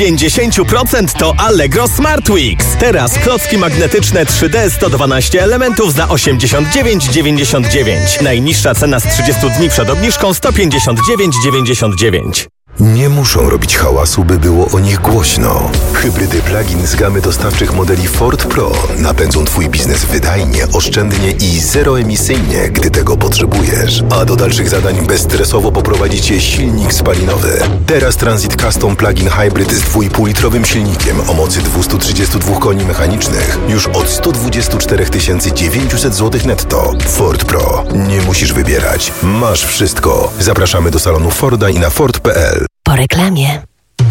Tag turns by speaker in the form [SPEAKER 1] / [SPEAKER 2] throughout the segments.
[SPEAKER 1] 50% to Allegro Smart Weeks. Teraz klocki magnetyczne 3D 112 elementów za 89,99. Najniższa cena z 30 dni przed obniżką 159,99.
[SPEAKER 2] Nie muszą robić hałasu, by było o nich głośno. Hybrydy plug-in z gamy dostawczych modeli Ford Pro napędzą Twój biznes wydajnie, oszczędnie i zeroemisyjnie, gdy tego potrzebujesz. A do dalszych zadań bezstresowo poprowadzi Cię silnik spalinowy. Teraz Transit Custom Plug-in Hybrid z 2,5-litrowym silnikiem o mocy 232 koni mechanicznych już od 124 900 zł netto. Ford Pro. Nie musisz wybierać. Masz wszystko. Zapraszamy do salonu Forda i na Ford.pl.
[SPEAKER 3] Po reklamie.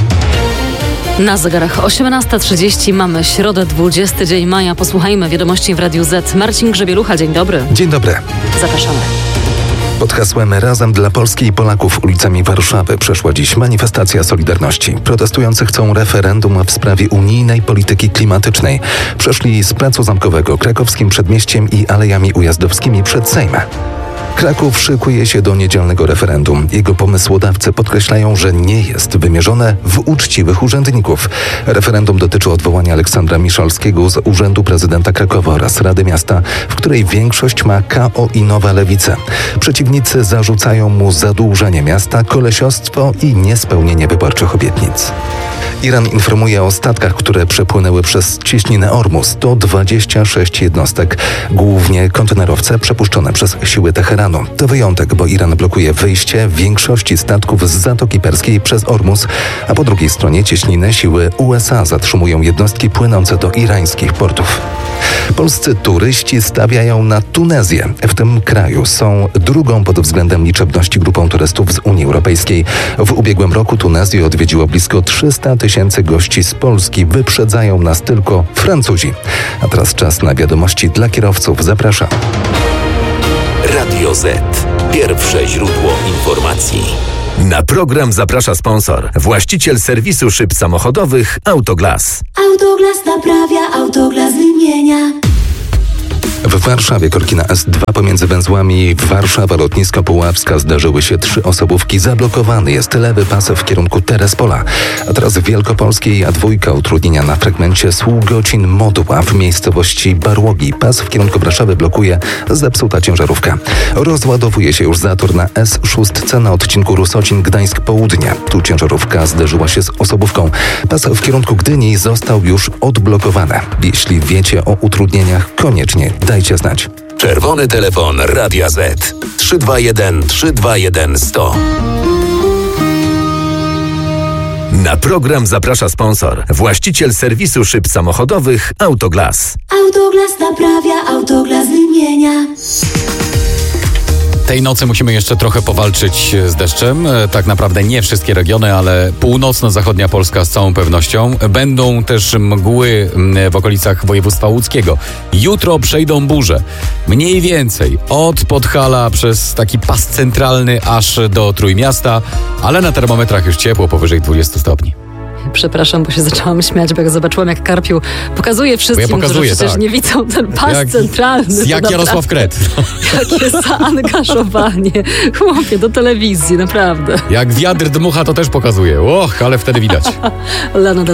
[SPEAKER 3] Na zegarach 18:30 mamy środę, 20 dzień maja. Posłuchajmy wiadomości w Radiu Z. Marcin Grzebielucha, dzień dobry.
[SPEAKER 4] Dzień dobry.
[SPEAKER 3] Zapraszamy.
[SPEAKER 4] Pod hasłem Razem dla Polski i Polaków ulicami Warszawy przeszła dziś manifestacja Solidarności. Protestujący chcą referendum w sprawie unijnej polityki klimatycznej. Przeszli z Placu Zamkowego Krakowskim Przedmieściem i Alejami Ujazdowskimi przed Sejmem. Kraków szykuje się do niedzielnego referendum. Jego pomysłodawcy podkreślają, że nie jest wymierzone w uczciwych urzędników. Referendum dotyczy odwołania Aleksandra Miszalskiego z Urzędu Prezydenta Krakowa oraz Rady Miasta, w której większość ma KO i Nowa Lewica. Przeciwnicy zarzucają mu zadłużenie miasta, kolesiostwo i niespełnienie wyborczych obietnic. Iran informuje o statkach, które przepłynęły przez cieśninę Ormus. To 26 jednostek, głównie kontenerowce przepuszczone przez siły Teheranu. To wyjątek, bo Iran blokuje wyjście większości statków z Zatoki Perskiej przez Ormus, a po drugiej stronie cieśniny siły USA zatrzymują jednostki płynące do irańskich portów. Polscy turyści stawiają na Tunezję. W tym kraju są drugą pod względem liczebności grupą turystów z Unii Europejskiej. W ubiegłym roku Tunezję odwiedziło blisko 300 000 gości z Polski. Wyprzedzają nas tylko Francuzi. A teraz czas na wiadomości dla kierowców. Zapraszam.
[SPEAKER 5] Radio Z. Pierwsze źródło informacji. Na program zaprasza sponsor. Właściciel serwisu szyb samochodowych Autoglas.
[SPEAKER 6] Autoglas naprawia, Autoglas wymienia.
[SPEAKER 4] W Warszawie korki na S2 pomiędzy węzłami Warszawa-Lotnisko Puławska zdarzyły się 3 osobówki. Zablokowany jest lewy pas w kierunku Terespola. A teraz w Wielkopolskiej A2 utrudnienia na fragmencie Sługocin-Moduła w miejscowości Barłogi. Pas w kierunku Warszawy blokuje zepsuta ciężarówka. Rozładowuje się już zator na S6 na odcinku Rusocin-Gdańsk-Południe. Tu ciężarówka zderzyła się z osobówką. Pas w kierunku Gdyni został już odblokowany. Jeśli wiecie o utrudnieniach, koniecznie dajcie znać.
[SPEAKER 5] Czerwony telefon Radia Z. 321 321 100. Na program zaprasza sponsor. Właściciel serwisu szyb samochodowych Autoglas.
[SPEAKER 6] Autoglas naprawia, Autoglas wymienia.
[SPEAKER 7] Tej nocy musimy jeszcze trochę powalczyć z deszczem. Tak naprawdę nie wszystkie regiony, ale północno-zachodnia Polska z całą pewnością. Będą też mgły w okolicach województwa łódzkiego. Jutro przejdą burze. Mniej więcej od Podhala przez taki pas centralny aż do Trójmiasta, ale na termometrach już ciepło, powyżej 20 stopni.
[SPEAKER 3] Przepraszam, bo się zaczęłam śmiać, bo jak zobaczyłam, jak Karpiu pokazuje wszystkim, którzy przecież nie widzą ten pas centralny.
[SPEAKER 7] Jak Jarosław Kret.
[SPEAKER 3] Jakie zaangażowanie. Chłopie, do telewizji, naprawdę.
[SPEAKER 7] Jak wiatr dmucha, to też pokazuje. Och, ale wtedy widać.
[SPEAKER 3] Lana